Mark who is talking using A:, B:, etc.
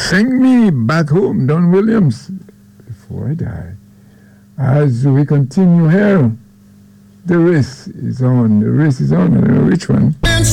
A: Sing me back home, Don Williams, before I die. As we continue here, the race is on. The race is on. I don't know which one.